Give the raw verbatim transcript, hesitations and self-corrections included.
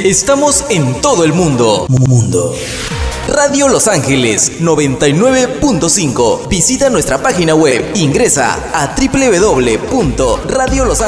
Estamos en todo el mundo. Mundo. Radio Los Ángeles noventa y nueve punto cinco. Visita nuestra página web. Ingresa a doble u doble u doble u punto radio los ángeles punto com.